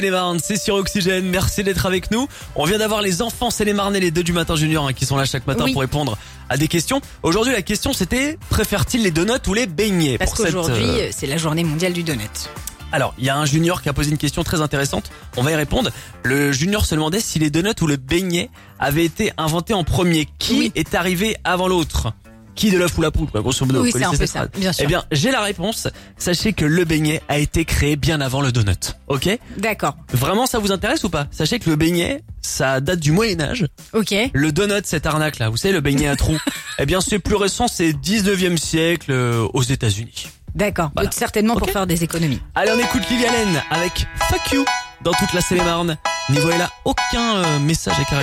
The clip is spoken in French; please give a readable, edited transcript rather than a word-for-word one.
Les Marnes, c'est sur Oxygène, merci d'être avec nous. On vient d'avoir les enfants Seine-et-Marnais, les 2 du matin junior qui sont là chaque matin pour répondre à des questions. Aujourd'hui la question c'était, préfèrent-ils les donuts ou les beignets? Parce qu'aujourd'hui c'est la journée mondiale du donut. Alors, il y a un junior qui a posé une question très intéressante, on va y répondre. Le junior se demandait si les donuts ou le beignet avaient été inventés en premier. Qui est arrivé avant l'autre? Qui de l'œuf ou la poule, quoi, grosso modo. Oui, c'est un peu ça, bien sûr. Eh bien, j'ai la réponse. Sachez que le beignet a été créé bien avant le donut. Ok? D'accord. Vraiment, ça vous intéresse ou pas? Sachez que le beignet, ça date du Moyen-Âge. Ok. Le donut, cette arnaque là, vous savez, le beignet à trous. Eh bien, c'est plus récent, c'est 19e siècle aux États-Unis. D'accord. Voilà. Certainement pour faire des économies. Allez, on écoute Lily Allen avec Fuck You dans toute la Seine-et-Marne. N'y voyez là aucun message à caractère.